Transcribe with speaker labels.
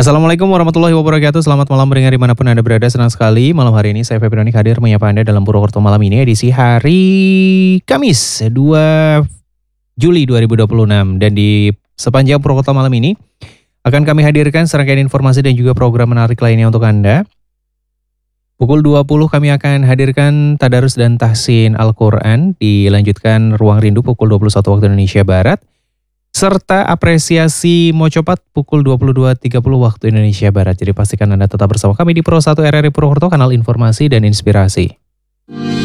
Speaker 1: Assalamualaikum warahmatullahi wabarakatuh. Selamat malam pendengar dimanapun Anda berada. Senang sekali malam hari ini saya Febri hadir menyapa Anda dalam Purwokerto malam ini edisi hari Kamis 2 Juli 2026. Dan di sepanjang Purwokerto malam ini akan kami hadirkan serangkaian informasi dan juga program menarik lainnya untuk Anda. Pukul 20 kami akan hadirkan Tadarus dan Tahsin Al-Quran. Dilanjutkan Ruang Rindu pukul 21 waktu Indonesia Barat. Serta apresiasi Mocopat pukul 22.30 waktu Indonesia Barat. Jadi pastikan Anda tetap bersama kami di Pro 1 RRI Purwokerto, kanal informasi dan inspirasi.